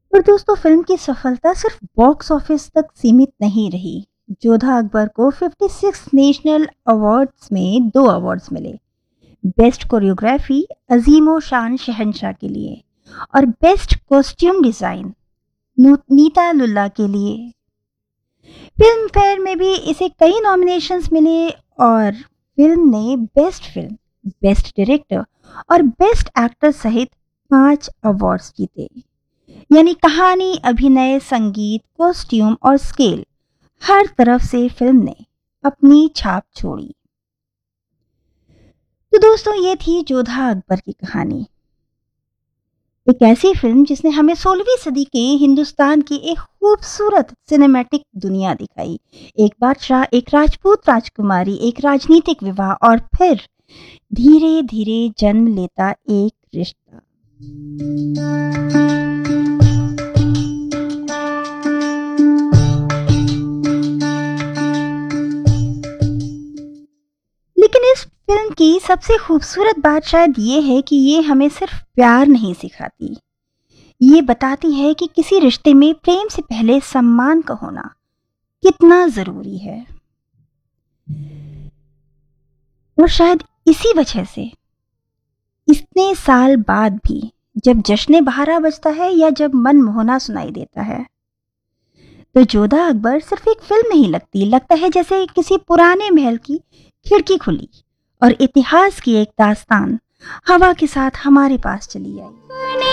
पर दोस्तों, फिल्म की सफलता सिर्फ बॉक्स ऑफिस तक सीमित नहीं रही। जोधा अकबर को 56 नेशनल अवार्ड्स में 2 अवार्ड्स मिले। बेस्ट कोरियोग्राफी अजीमो शान शहनशाह के लिए और best costume design Nita Lulla के लिए। फिल्म फेयर में भी इसे कई नॉमिनेशंस मिले और फिल्म ने बेस्ट फिल्म, बेस्ट डायरेक्टर और बेस्ट एक्टर सहित 5 अवार्ड्स जीते। यानी कहानी, अभिनय, संगीत, कॉस्ट्यूम और स्केल, हर तरफ से फिल्म ने अपनी छाप छोड़ी। तो दोस्तों, ये थी जोधा अकबर की कहानी। एक ऐसी फिल्म जिसने हमें 16वीं सदी के हिंदुस्तान की एक खूबसूरत सिनेमैटिक दुनिया दिखाई। एक बादशाह, एक राजपूत राजकुमारी, एक राजनीतिक विवाह और फिर धीरे धीरे जन्म लेता एक रिश्ता। लेकिन इस फिल्म की सबसे खूबसूरत बात शायद ये है कि ये हमें सिर्फ प्यार नहीं सिखाती, ये बताती है कि किसी रिश्ते में प्रेम से पहले सम्मान का होना कितना जरूरी है। और शायद इसी वजह से इतने साल बाद भी जब जश्न बहारा बजता है या जब मनमोहना सुनाई देता है, तो जोधा अकबर सिर्फ एक फिल्म नहीं लगती, लगता है जैसे किसी पुराने महल की खिड़की खुली और इतिहास की एक दास्तान हवा के साथ हमारे पास चली आई।